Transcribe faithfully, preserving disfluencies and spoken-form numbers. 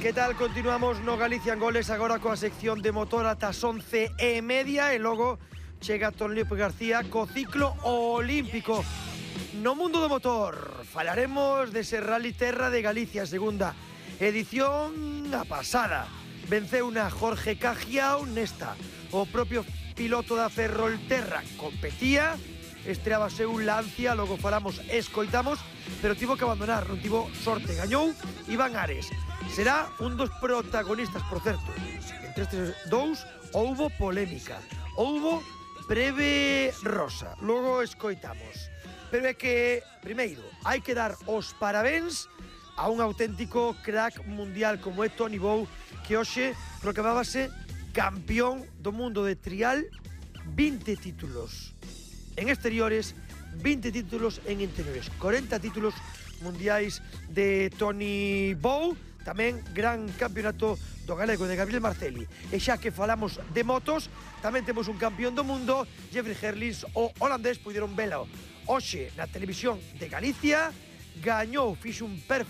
Que tal? Continuamos no Galicia en Goles agora coa sección de motor ata as once e media e logo chega Toni López García co ciclo olímpico. No mundo do motor falaremos dese Rally Terra de Galicia, segunda edición a pasada. Venceu na Jorge Cajiao nesta. O propio piloto da Ferrolterra competía, estreábase un Lancia, logo falamos, escoitamos, pero tivo que abandonar, non tivo sorte, gañou Iván Ares. Será un dos protagonistas, por certo. Entre estes dous houbo polémica, houbo breve rosa, logo escoitamos. Pero é que, primeiro, hai que dar os parabéns a un auténtico crack mundial como é Toni Bou, que hoxe proclamábase campeón do mundo de trial, vinte títulos en exteriores, vinte títulos en interiores, corenta títulos mundiais de Toni Bou, tamén gran campeonato do galego de Gabriel Marcelli. E xa que falamos de motos, tamén temos un campeón do mundo, Jeffrey Herlings, o holandés, puderon velo hoxe na televisión de Galicia, gañou, fixo un perfecto